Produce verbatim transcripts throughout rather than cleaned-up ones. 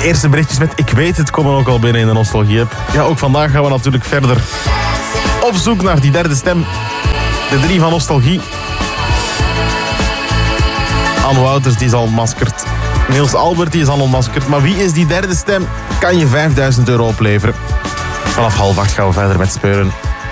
eerste berichtjes met Ik weet het komen ook al binnen in de Nostalgie-app. Ja, ook vandaag gaan we natuurlijk verder op zoek naar die derde stem. De drie van Nostalgie. Anne Wouters, die is al ontmaskerd. Niels Albert, die is al ontmaskerd. Maar wie is die derde stem? Kan je vijfduizend euro opleveren. Vanaf half acht gaan we verder met speuren.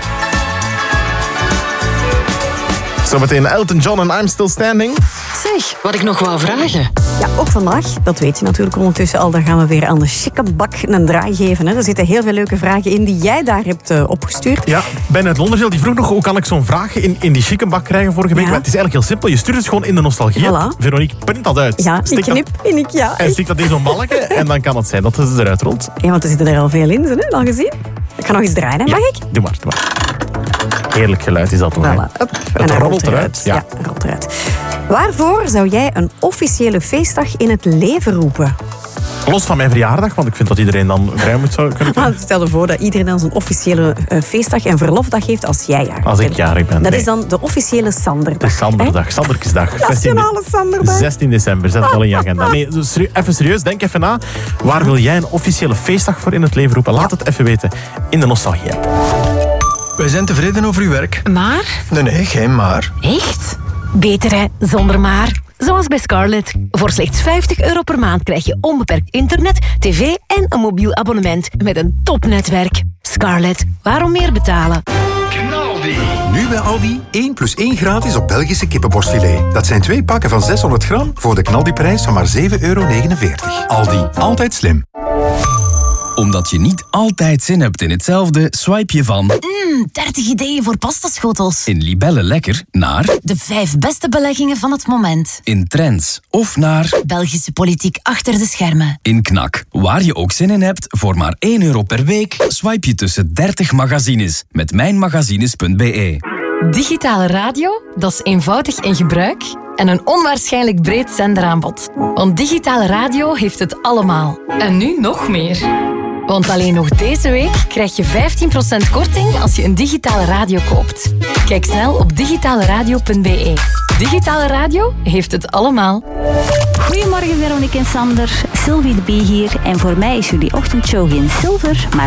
Zometeen Elton John en I'm Still Standing. Zeg, wat ik nog wou vragen. Ja, ook vandaag, dat weet je natuurlijk ondertussen al, dan gaan we weer aan de chique bak een draai geven. Hè. Er zitten heel veel leuke vragen in die jij daar hebt uh, opgestuurd. Ja, Ben uit Londerzeel die vroeg nog hoe kan ik zo'n vraag in, in die chique bak krijgen vorige week. Ja. Maar het is eigenlijk heel simpel. Je stuurt het gewoon in de Nostalgie. Voilà. Veronique print dat uit. Ja, Stik ik knip dat, en ik ja. en stik dat in zo'n balkje en dan kan het zijn dat het eruit rolt. Ja, want er zitten er al veel in, hè, al gezien. Ik ga nog eens draaien, hè. Mag Ja, ik? Doe maar, doe maar. Heerlijk geluid is dat toch? hè? Voilà. Up. Het En hij rolt eruit. Ja, Ja. rolt eruit. Waarvoor zou jij een officiële feestdag in het leven roepen? Los van mijn verjaardag, want ik vind dat iedereen dan vrij moet zou kunnen Ah, krijgen. stel je voor dat iedereen dan zo'n officiële uh, feestdag en verlofdag heeft als jij jarig Als ik bent. jarig ben. Dat Nee. is dan de officiële Sanderdag. De Sanderdag, Sanderkesdag. Nationale Sanderdag. zestien december, zet het al in je agenda. Nee, dus serie- even serieus, denk even na. Waar wil jij een officiële feestdag voor in het leven roepen? Laat het even weten in de Nostalgie-app. Wij zijn tevreden over uw werk. Maar? Nee, nee, geen maar. Echt? Beter hè, zonder maar. Zoals bij Scarlett. Voor slechts vijftig euro per maand krijg je onbeperkt internet, tv en een mobiel abonnement met een topnetwerk. Scarlett, waarom meer betalen? Nu bij Aldi één plus één gratis op Belgische kippenborstfilet. Dat zijn twee pakken van zeshonderd gram voor de knaldiprijs van maar zeven euro negenenveertig. Aldi, altijd slim. Omdat je niet altijd zin hebt in hetzelfde, swipe je van Mmm, dertig ideeën voor pastaschotels. in Libelle Lekker naar De vijf beste beleggingen van het moment. in Trends of naar Belgische politiek achter de schermen. in Knak. Waar je ook zin in hebt, voor maar één euro per week, swipe je tussen dertig magazines met mijnmagazines punt be. Digitale radio, dat is eenvoudig in gebruik en een onwaarschijnlijk breed zenderaanbod. Want digitale radio heeft het allemaal. En nu nog meer. Want alleen nog deze week krijg je vijftien procent korting als je een digitale radio koopt. Kijk snel op digitale radio punt be. Digitale radio heeft het allemaal. Goedemorgen Veronique en Sander, Sylvie de B hier en voor mij is jullie ochtendshow geen zilver, maar